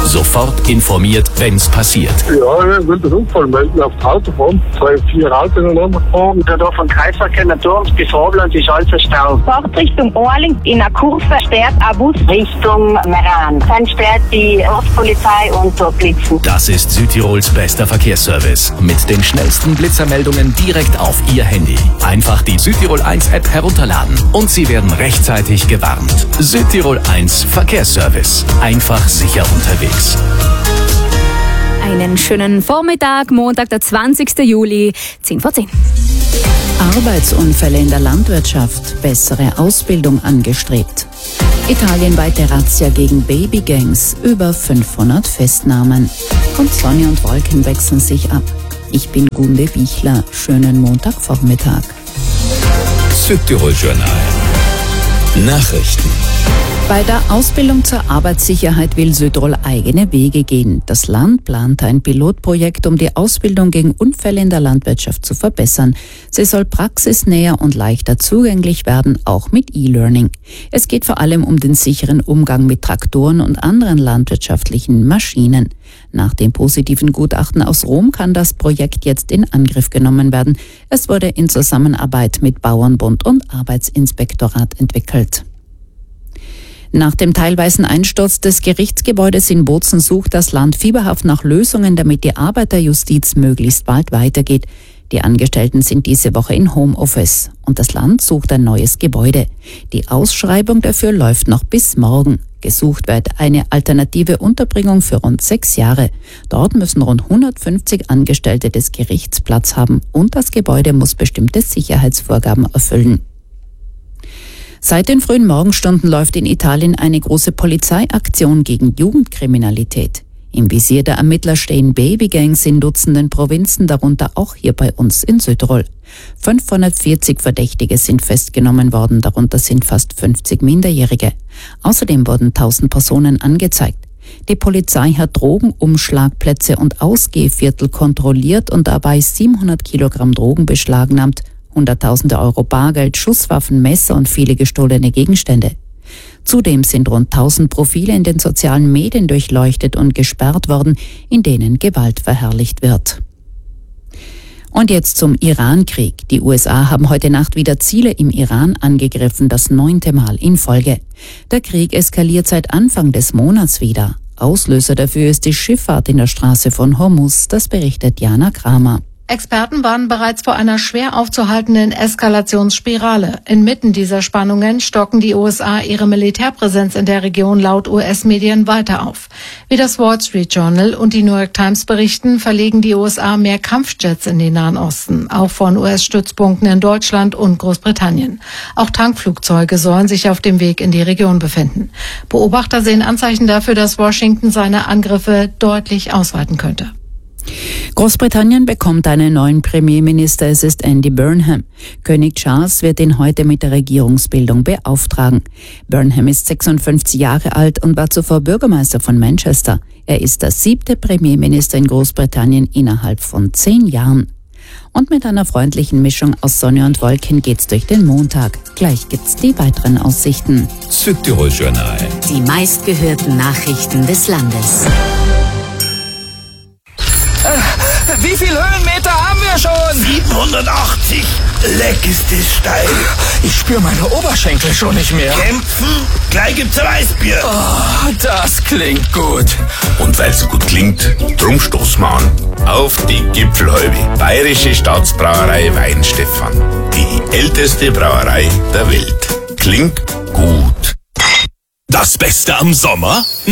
Sofort informiert, wenn's passiert. Ja, ich will den Unfall melden, auf das Auto fahren. 2-4 Autos ineinander fahren. Da vom Kreisverkehr Naturms bis Robland ist alles ein Stau. Fahrt Richtung Orling in einer Kurve, sperrt ein Bus Richtung Meran. Dann sperrt die Ortspolizei und dort blitzen. Das ist Südtirols bester Verkehrsservice. Mit den schnellsten Blitzermeldungen direkt auf Ihr Handy. Einfach die Südtirol 1 App herunterladen und Sie werden rechtzeitig gewarnt. Südtirol 1 Verkehrsservice. Einfach sicher unterwegs. Einen schönen Vormittag, Montag, der 20. Juli, 10:10. Arbeitsunfälle in der Landwirtschaft, bessere Ausbildung angestrebt. Italienweite Razzia gegen Babygangs, über 500 Festnahmen. Und Sonne und Wolken wechseln sich ab. Ich bin Gunde Bichler, schönen Montagvormittag. Südtirol Journal. Nachrichten. Bei der Ausbildung zur Arbeitssicherheit will Südtirol eigene Wege gehen. Das Land plant ein Pilotprojekt, um die Ausbildung gegen Unfälle in der Landwirtschaft zu verbessern. Sie soll praxisnäher und leichter zugänglich werden, auch mit E-Learning. Es geht vor allem um den sicheren Umgang mit Traktoren und anderen landwirtschaftlichen Maschinen. Nach dem positiven Gutachten aus Rom kann das Projekt jetzt in Angriff genommen werden. Es wurde in Zusammenarbeit mit Bauernbund und Arbeitsinspektorat entwickelt. Nach dem teilweisen Einsturz des Gerichtsgebäudes in Bozen sucht das Land fieberhaft nach Lösungen, damit die Arbeiterjustiz möglichst bald weitergeht. Die Angestellten sind diese Woche in Homeoffice und das Land sucht ein neues Gebäude. Die Ausschreibung dafür läuft noch bis morgen. Gesucht wird eine alternative Unterbringung für rund 6 Jahre. Dort müssen rund 150 Angestellte des Gerichts Platz haben und das Gebäude muss bestimmte Sicherheitsvorgaben erfüllen. Seit den frühen Morgenstunden läuft in Italien eine große Polizeiaktion gegen Jugendkriminalität. Im Visier der Ermittler stehen Babygangs in Dutzenden Provinzen, darunter auch hier bei uns in Südtirol. 540 Verdächtige sind festgenommen worden, darunter sind fast 50 Minderjährige. Außerdem wurden 1000 Personen angezeigt. Die Polizei hat Drogenumschlagplätze und Ausgehviertel kontrolliert und dabei 700 Kilogramm Drogen beschlagnahmt, Hunderttausende Euro Bargeld, Schusswaffen, Messer und viele gestohlene Gegenstände. Zudem sind rund 1000 Profile in den sozialen Medien durchleuchtet und gesperrt worden, in denen Gewalt verherrlicht wird. Und jetzt zum Iran-Krieg. Die USA haben heute Nacht wieder Ziele im Iran angegriffen, das 9. Mal in Folge. Der Krieg eskaliert seit Anfang des Monats wieder. Auslöser dafür ist die Schifffahrt in der Straße von Hormuz, das berichtet Jana Kramer. Experten warnen bereits vor einer schwer aufzuhaltenden Eskalationsspirale. Inmitten dieser Spannungen stocken die USA ihre Militärpräsenz in der Region laut US-Medien weiter auf. Wie das Wall Street Journal und die New York Times berichten, verlegen die USA mehr Kampfjets in den Nahen Osten, auch von US-Stützpunkten in Deutschland und Großbritannien. Auch Tankflugzeuge sollen sich auf dem Weg in die Region befinden. Beobachter sehen Anzeichen dafür, dass Washington seine Angriffe deutlich ausweiten könnte. Großbritannien bekommt einen neuen Premierminister, es ist Andy Burnham. König Charles wird ihn heute mit der Regierungsbildung beauftragen. Burnham ist 56 Jahre alt und war zuvor Bürgermeister von Manchester. Er ist der 7. Premierminister in Großbritannien innerhalb von 10 Jahren. Und mit einer freundlichen Mischung aus Sonne und Wolken geht's durch den Montag. Gleich gibt's die weiteren Aussichten. Südtirol Journal. Die meistgehörten Nachrichten des Landes. Wie viel Höhenmeter haben wir schon? 780. Leck ist das steil. Ich spüre meine Oberschenkel schon nicht mehr. Kämpfen? Gleich gibt's ein Weißbier. Oh, das klingt gut. Und weil's so gut klingt, drum stoßen wir an. Auf die Gipfelhalbe. Bayerische Staatsbrauerei Weinstefan. Die älteste Brauerei der Welt. Klingt gut. Das Beste am Sommer?